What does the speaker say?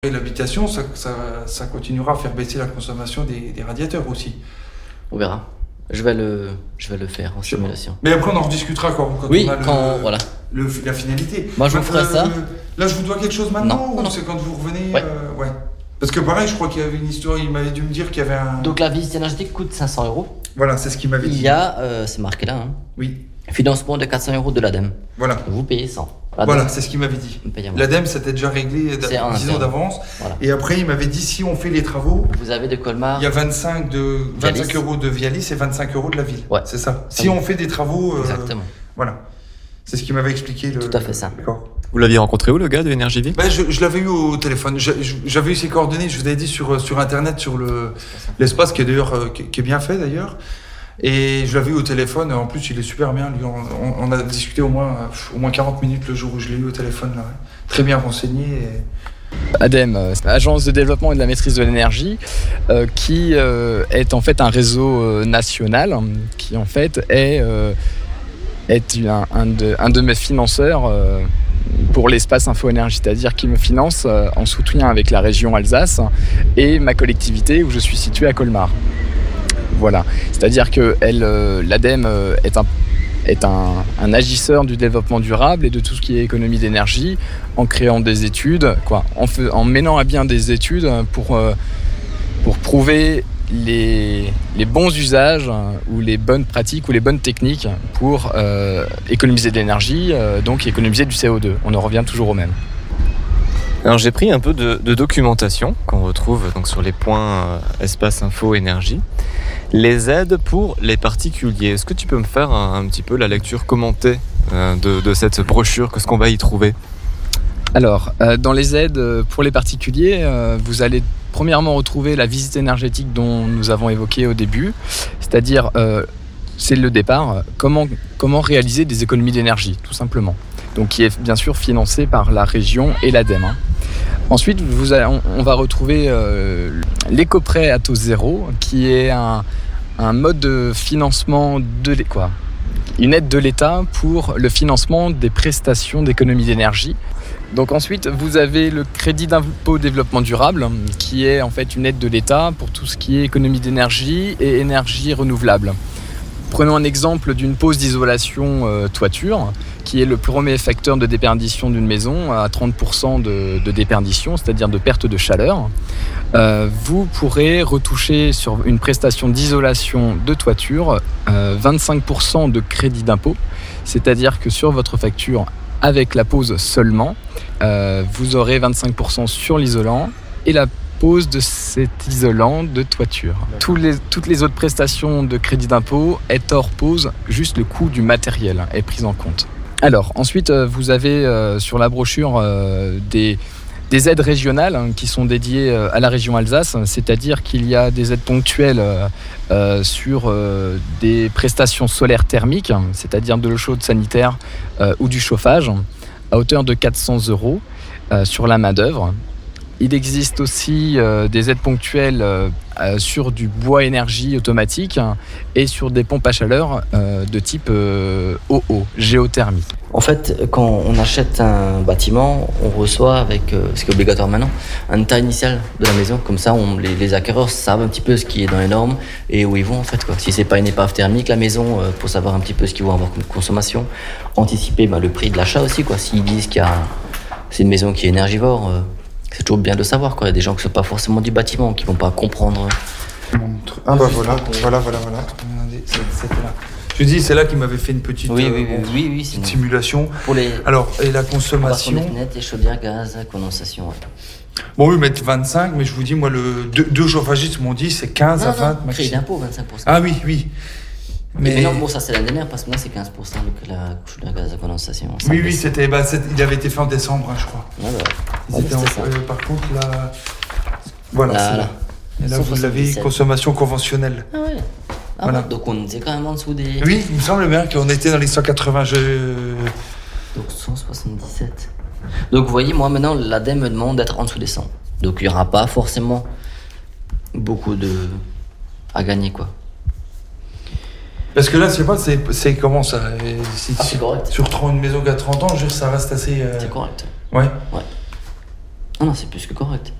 Et l'habitation, ça continuera à faire baisser la consommation des radiateurs aussi. On verra. Je vais le faire en simulation. Mais après, on en rediscutera quand oui, on a voilà. La finalité. Moi, je vous ferai ça. Là, je vous dois quelque chose maintenant non. C'est quand vous revenez ouais. Parce que pareil, je crois qu'il y avait une histoire, il m'avait dû me dire qu'il y avait un... Donc la visite énergétique coûte 500 €. Voilà, c'est ce qu'il m'avait dit. Il y a, c'est marqué là, oui. Financement de 400 € de l'ADEME. Voilà. Vous payez 100. Voilà, c'est ce qu'il m'avait dit. L'ADEME, c'était déjà réglé 10 ans d'avance. Voilà. Et après, il m'avait dit, si on fait les travaux... Vous avez de Colmar... Il y a 25 € de Vialis et 25 € de la ville. Ouais. C'est ça. Si on fait des travaux... Exactement. Voilà. C'est ce qu'il m'avait expliqué. Tout à fait ça. D'accord. Vous l'aviez rencontré où, le gars de Énergie-Vie ? Je l'avais eu au téléphone. J'avais eu ses coordonnées, je vous avais dit, sur Internet, sur l'espace, qui est d'ailleurs qui est bien fait d'ailleurs. Et je l'avais eu au téléphone. En plus, il est super bien. Lui, on a discuté au moins 40 minutes le jour où je l'ai eu au téléphone. Là, ouais. Très bien renseigné. ADEME, Agence de développement et de la maîtrise de l'énergie, qui est en fait un réseau national, qui en fait est un de mes financeurs pour l'espace info-énergie, c'est-à-dire qu'il me finance en soutien avec la région Alsace et ma collectivité où je suis situé à Colmar. Voilà, c'est-à-dire que l'ADEME est un agisseur du développement durable et de tout ce qui est économie d'énergie en créant des études, en menant à bien des études pour prouver les bons usages ou les bonnes pratiques ou les bonnes techniques pour économiser de l'énergie, donc économiser du CO2. On en revient toujours au même. Alors j'ai pris un peu de documentation qu'on retrouve donc sur les points espace info énergie. Les aides pour les particuliers. Est-ce que tu peux me faire un petit peu la lecture commentée de cette brochure, qu'est-ce qu'on va y trouver ? Alors, dans les aides pour les particuliers, vous allez premièrement retrouver la visite énergétique dont nous avons évoqué au début, c'est-à-dire, c'est le départ, comment réaliser des économies d'énergie, tout simplement. Donc, qui est bien sûr financé par la région et l'ADEME. Ensuite, on va retrouver l'éco-prêt à taux zéro, qui est un mode de financement une aide de l'État pour le financement des prestations d'économie d'énergie. Donc ensuite, vous avez le crédit d'impôt développement durable, qui est en fait une aide de l'État pour tout ce qui est économie d'énergie et énergie renouvelable. Prenons un exemple d'une pose d'isolation toiture, qui est le premier facteur de déperdition d'une maison, à 30% de déperdition, c'est-à-dire de perte de chaleur. Vous pourrez retoucher sur une prestation d'isolation de toiture 25% de crédit d'impôt, c'est-à-dire que sur votre facture, avec la pose seulement, vous aurez 25% sur l'isolant et la pose de cet isolant de toiture. Toutes les autres prestations de crédit d'impôt est hors pose, juste le coût du matériel est pris en compte. Alors, ensuite, vous avez sur la brochure des aides régionales qui sont dédiées à la région Alsace, c'est-à-dire qu'il y a des aides ponctuelles sur des prestations solaires thermiques, c'est-à-dire de l'eau chaude sanitaire ou du chauffage, à hauteur de 400 € sur la main-d'œuvre. Il existe aussi des aides ponctuelles sur du bois énergie automatique et sur des pompes à chaleur de type OO, géothermie. En fait, quand on achète un bâtiment, on reçoit avec, ce qui est obligatoire maintenant, un état initial de la maison. Comme ça, les acquéreurs savent un petit peu ce qui est dans les normes et où ils vont en fait. Si c'est pas une épave thermique, la maison, pour savoir un petit peu ce qu'ils vont avoir comme consommation, anticiper le prix de l'achat aussi. S'ils disent c'est une maison qui est énergivore, c'est toujours bien de savoir. Il y a des gens qui ne sont pas forcément du bâtiment, qui ne vont pas comprendre. Ah bah voilà. Regardez, c'était là. Je dis, c'est là qu'il m'avait fait une petite, petite simulation. Alors, et la consommation... Les fenêtres, les chaudières, gaz, condensation. Ouais. Bon, oui, mettre 25, mais je vous dis, moi, deux chauffagistes m'ont dit, c'est 15 à 20 maximum. Crédit d'impôt, 25%. Ah oui. Mais non, ça c'est l'année dernière, parce que là, c'est 15% avec la chaudière, gaz, condensation. Oui, il avait été fait en décembre, je crois. Par contre, là... Voilà, c'est là. Et là, vous avez consommation conventionnelle. Ah ouais. Voilà. Donc on était quand même en dessous des... Oui, il me semble bien qu'on était dans les 180. Donc 177. Donc vous voyez, moi maintenant, l'ADEME me demande d'être en dessous des 100. Donc il n'y aura pas forcément beaucoup à gagner, Parce que là, c'est comment ça c'est correct. Sur une maison qui a 30 ans, ça reste assez... C'est correct. Ouais. Non, non, c'est plus que correct.